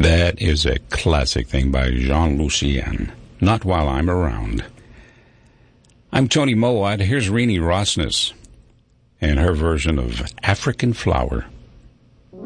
That is a classic thing by Jean Lucien. Not While I'm Around. I'm Tony Mowat. Here's Renee Rossness and her version of African Flower.